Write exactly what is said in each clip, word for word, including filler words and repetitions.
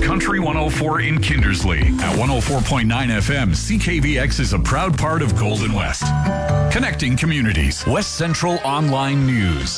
Country one oh four in Kindersley. At one oh four point nine F M, C K V X is a proud part of Golden West. Connecting communities. West Central Online News.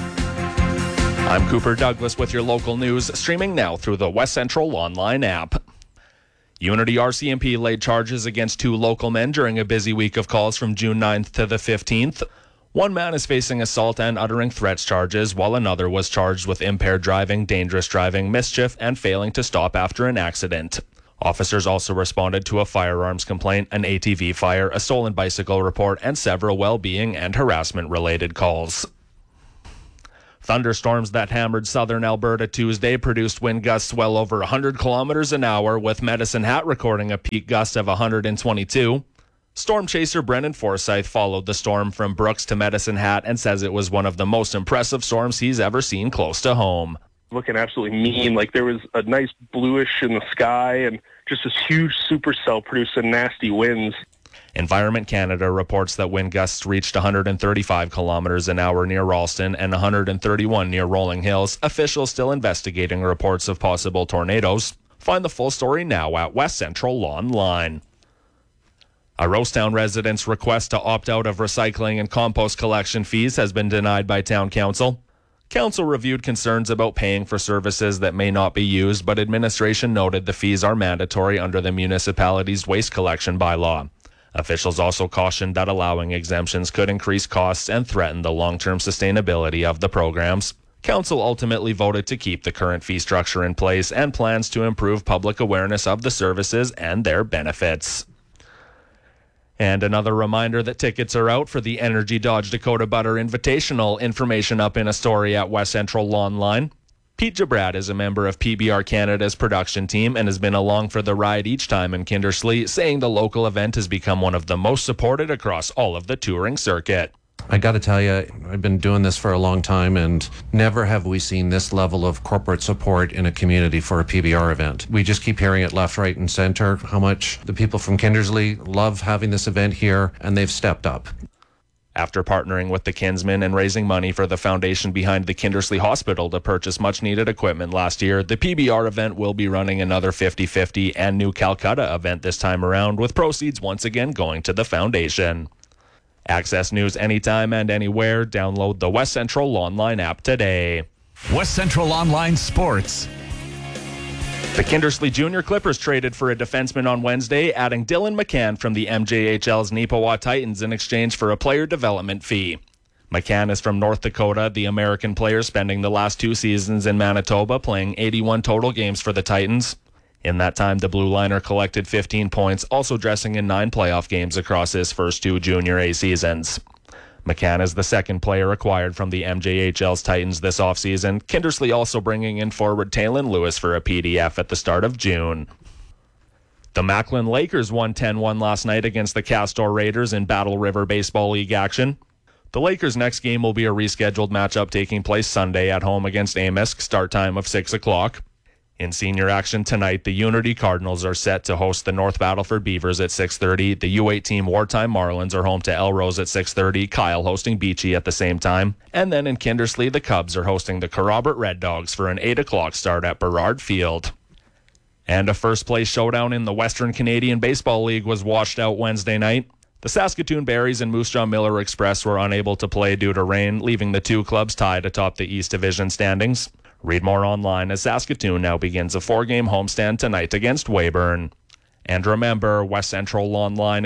I'm Cooper Douglas with your local news, streaming now through the West Central Online app. Unity R C M P laid charges against two local men during a busy week of calls from June ninth to the fifteenth. One man is facing assault and uttering threats charges, while another was charged with impaired driving, dangerous driving, mischief, and failing to stop after an accident. Officers also responded to a firearms complaint, an A T V fire, a stolen bicycle report, and several well-being and harassment-related calls. Thunderstorms that hammered southern Alberta Tuesday produced wind gusts well over one hundred kilometers an hour, with Medicine Hat recording a peak gust of one hundred twenty-two. Storm chaser Brennan Forsyth followed the storm from Brooks to Medicine Hat and says it was one of the most impressive storms he's ever seen close to home. Looking absolutely mean. Like, there was a nice bluish in the sky and just this huge supercell producing nasty winds. Environment Canada reports that wind gusts reached one hundred thirty-five kilometers an hour near Ralston and one hundred thirty-one near Rolling Hills. Officials still investigating reports of possible tornadoes. Find the full story now at West Central Online. A Rosetown resident's request to opt out of recycling and compost collection fees has been denied by Town Council. Council reviewed concerns about paying for services that may not be used, but administration noted the fees are mandatory under the municipality's waste collection bylaw. Officials also cautioned that allowing exemptions could increase costs and threaten the long-term sustainability of the programs. Council ultimately voted to keep the current fee structure in place and plans to improve public awareness of the services and their benefits. And another reminder that tickets are out for the Energy Dodge Dakota Butter Invitational. Information up in a story at West Central Online. Pete Jabrad is a member of P B R Canada's production team and has been along for the ride each time in Kindersley, saying the local event has become one of the most supported across all of the touring circuit. I got to tell you, I've been doing this for a long time, and never have we seen this level of corporate support in a community for a P B R event. We just keep hearing it left, right, and center, how much the people from Kindersley love having this event here, and they've stepped up. After partnering with the Kinsmen and raising money for the foundation behind the Kindersley Hospital to purchase much-needed equipment last year, the P B R event will be running another fifty-fifty and new Calcutta event this time around, with proceeds once again going to the foundation. Access news anytime and anywhere. Download the West Central Online app today. West Central Online Sports. The Kindersley Junior Clippers traded for a defenseman on Wednesday, adding Dylan McCann from the M J H L's Neepawa Titans in exchange for a player development fee. McCann is from North Dakota, the American player spending the last two seasons in Manitoba, playing eighty-one total games for the Titans. In that time, the Blue Liner collected fifteen points, also dressing in nine playoff games across his first two Junior A seasons. McCann is the second player acquired from the M J H L's Titans this offseason. Kindersley also bringing in forward Taylon Lewis for a P D F at the start of June. The Macklin Lakers won ten one last night against the Castor Raiders in Battle River Baseball League action. The Lakers' next game will be a rescheduled matchup taking place Sunday at home against Amisk, start time of six o'clock. In senior action tonight, the Unity Cardinals are set to host the North Battleford Beavers at six thirty. The U eight team Wartime Marlins are home to Elrose at six thirty. Kyle hosting Beachy at the same time. And then in Kindersley, the Cubs are hosting the Corrobert Red Dogs for an eight o'clock start at Burrard Field. And a first-place showdown in the Western Canadian Baseball League was washed out Wednesday night. The Saskatoon Berries and Moose Jaw Miller Express were unable to play due to rain, leaving the two clubs tied atop the East Division standings. Read more online as Saskatoon now begins a four-game homestand tonight against Weyburn. And remember, West Central Online